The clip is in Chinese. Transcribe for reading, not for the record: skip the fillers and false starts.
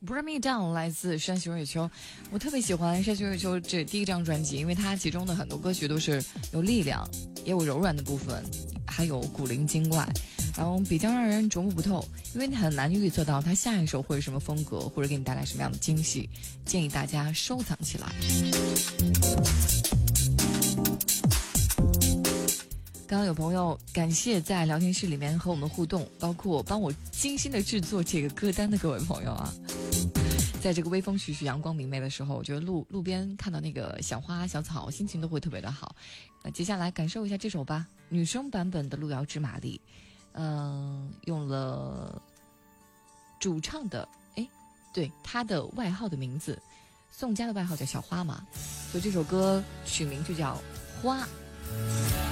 Bring Me Down 来自山崎瑞秋。我特别喜欢山崎瑞秋这第一张专辑，因为它其中的很多歌曲都是有力量，也有柔软的部分，还有古灵精怪，然后比较让人琢磨不透，因为你很难预测到他下一首会是什么风格，或者给你带来什么样的惊喜，建议大家收藏起来。刚刚有朋友感谢在聊天室里面和我们互动，包括帮我精心的制作这个歌单的各位朋友啊。在这个微风徐徐阳光明媚的时候，我觉得路边看到那个小花小草，心情都会特别的好。那接下来感受一下这首吧，女生版本的路遥知马力，用了主唱的对，他的外号的名字，宋佳的外号叫小花嘛，所以这首歌取名就叫花。